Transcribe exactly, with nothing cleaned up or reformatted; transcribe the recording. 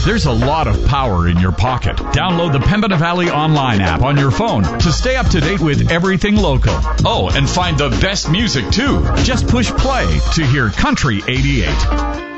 There's a lot of power in your pocket. Download the Pembina Valley Online app on your phone to stay up to date with everything local. Oh, and find the best music, too. Just push play to hear Country eighty-eight.